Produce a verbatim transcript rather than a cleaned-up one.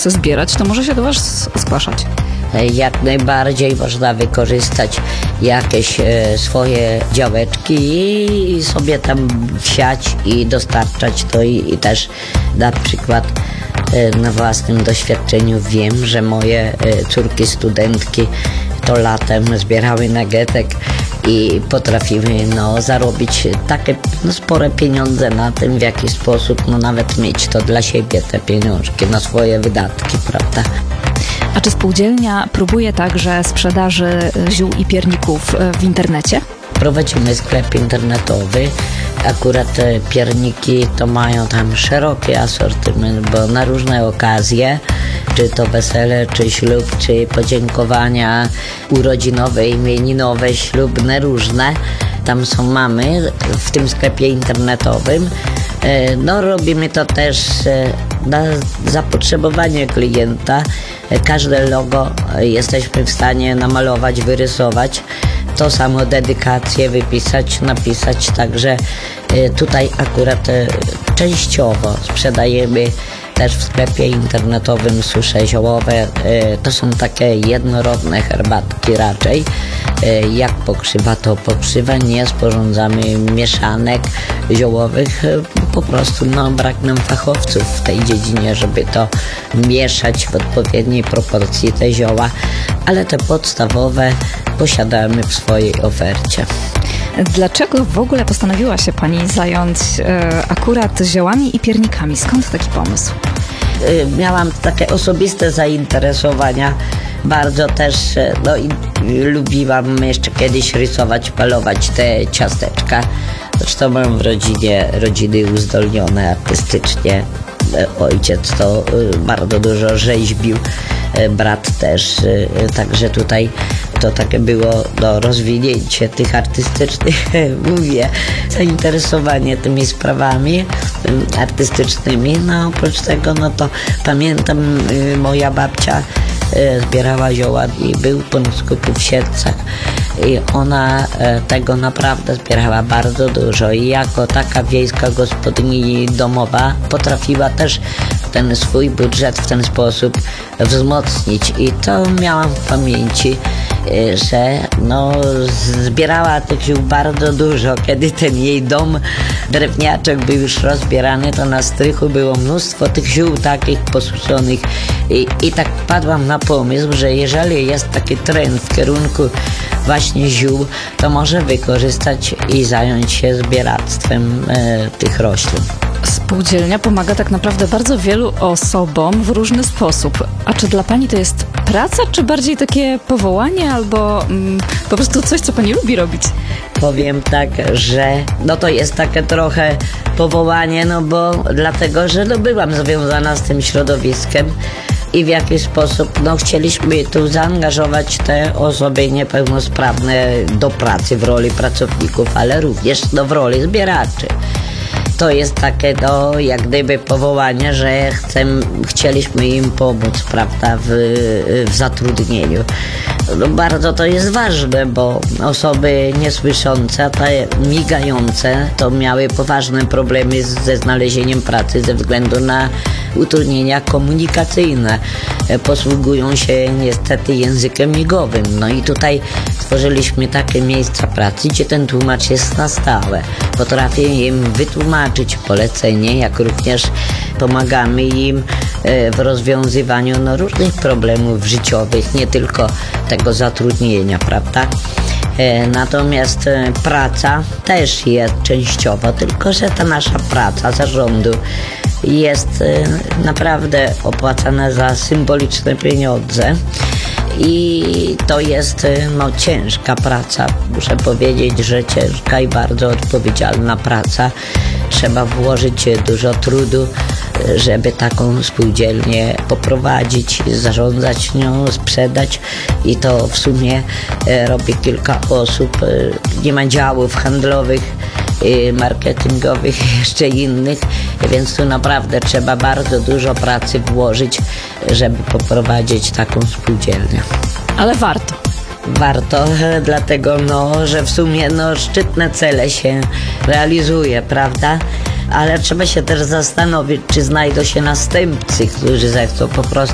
chce zbierać, to może się do Was zgłaszać. Jak najbardziej można wykorzystać jakieś e, swoje działeczki i, i sobie tam wsiać i dostarczać to i, i też na przykład e, na własnym doświadczeniu wiem, że moje e, córki studentki to latem zbierały nagetek i potrafiły no, zarobić takie no, spore pieniądze na tym, w jaki sposób no, nawet mieć to dla siebie te pieniążki na swoje wydatki, prawda? A czy spółdzielnia próbuje także sprzedaży ziół i pierników w internecie? Prowadzimy sklep internetowy. Akurat te pierniki to mają tam szeroki asortyment, bo na różne okazje, czy to wesele, czy ślub, czy podziękowania urodzinowe, imieninowe, ślubne, różne. Tam są mamy w tym sklepie internetowym. No robimy to też na zapotrzebowanie klienta. Każde logo jesteśmy w stanie namalować, wyrysować. To samo dedykację wypisać, napisać. Także tutaj akurat częściowo sprzedajemy też w sklepie internetowym susze ziołowe. To są takie jednorodne herbatki raczej. Jak pokrzywa, to pokrzywa. Nie sporządzamy mieszanek ziołowych. Po prostu no, brak nam fachowców w tej dziedzinie, żeby to mieszać w odpowiedniej proporcji te zioła. Ale te podstawowe posiadamy w swojej ofercie. Dlaczego w ogóle postanowiła się Pani zająć e, akurat ziołami i piernikami? Skąd taki pomysł? Miałam takie osobiste zainteresowania. Bardzo też no, i lubiłam jeszcze kiedyś rysować, malować te ciasteczka. Zresztą mam w rodzinie rodziny uzdolnione artystycznie. Ojciec to bardzo dużo rzeźbił, brat też, także tutaj to takie było no, rozwinięcie tych artystycznych, mówię, zainteresowanie tymi sprawami artystycznymi. No oprócz tego, no to pamiętam, moja babcia zbierała zioła i był punkt skupu w Siedlcach i ona tego naprawdę zbierała bardzo dużo i jako taka wiejska gospodyni domowa potrafiła też ten swój budżet w ten sposób wzmocnić i to miałam w pamięci, że no, zbierała tych ziół bardzo dużo. Kiedy ten jej dom drewniaczek był już rozbierany, to na strychu było mnóstwo tych ziół takich posuszonych i, i tak padłam na pomysł, że jeżeli jest taki trend w kierunku właśnie ziół, to może wykorzystać i zająć się zbieractwem e, tych roślin. Spółdzielnia pomaga tak naprawdę bardzo wielu osobom w różny sposób. A czy dla Pani to jest praca, czy bardziej takie powołanie albo mm, po prostu coś, co Pani lubi robić? Powiem tak, że no to jest takie trochę powołanie, no bo dlatego, że no byłam związana z tym środowiskiem i w jakiś sposób no chcieliśmy tu zaangażować te osoby niepełnosprawne do pracy w roli pracowników, ale również no, w roli zbieraczy. To jest takie, no, jak gdyby powołanie, że chcę, chcieliśmy im pomóc, prawda, w, w zatrudnieniu. No, bardzo to jest ważne, bo osoby niesłyszące, te migające, to miały poważne problemy ze znalezieniem pracy ze względu na utrudnienia komunikacyjne. Posługują się niestety językiem migowym. No i tutaj stworzyliśmy takie miejsca pracy, gdzie ten tłumacz jest na stałe. Potrafię im wytłumaczyć polecenie, jak również pomagamy im w rozwiązywaniu no, różnych problemów życiowych, nie tylko tego zatrudnienia, prawda? Natomiast praca też jest częściowo, tylko że ta nasza praca zarządu jest naprawdę opłacana za symboliczne pieniądze i to jest no, ciężka praca. Muszę powiedzieć, że ciężka i bardzo odpowiedzialna praca. Trzeba włożyć dużo trudu, żeby taką spółdzielnię poprowadzić, zarządzać nią, sprzedać i to w sumie robi kilka osób. Nie ma działów handlowych, marketingowych i jeszcze innych, więc tu naprawdę trzeba bardzo dużo pracy włożyć, żeby poprowadzić taką spółdzielnię. Ale warto. Warto, dlatego no, że w sumie no, szczytne cele się realizuje, prawda? Ale trzeba się też zastanowić, czy znajdą się następcy, którzy zechcą po prostu